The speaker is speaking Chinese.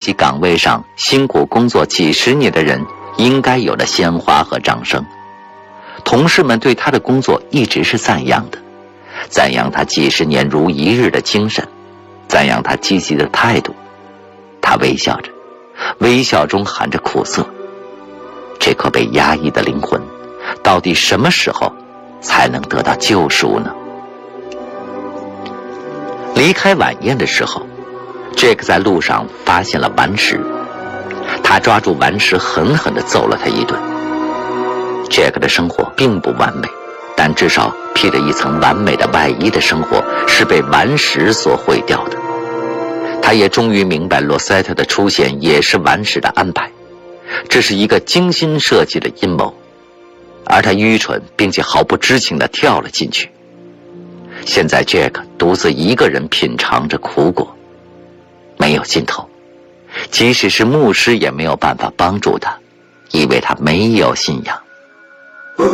己岗位上辛苦工作几十年的人应该有的鲜花和掌声。同事们对他的工作一直是赞扬的，赞扬他几十年如一日的精神，赞扬他积极的态度。他微笑着，微笑中含着苦涩。这颗被压抑的灵魂，到底什么时候才能得到救赎呢？离开晚宴的时候，Jack 在路上发现了顽石，他抓住顽石狠狠地揍了他一顿。Jack 的生活并不完美，但至少披着一层完美的外衣的生活是被顽石所毁掉的。他也终于明白罗塞特的出现也是顽石的安排，这是一个精心设计的阴谋，而他愚蠢并且毫不知情地跳了进去。现在 Jack 独自一个人品尝着苦果，没有尽头，即使是牧师也没有办法帮助他，因为他没有信仰。